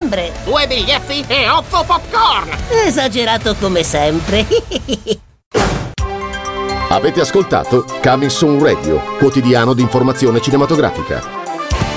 settembre. 2 biglietti e 8 popcorn. Esagerato come sempre. Avete ascoltato Coming Soon Radio, quotidiano di informazione cinematografica.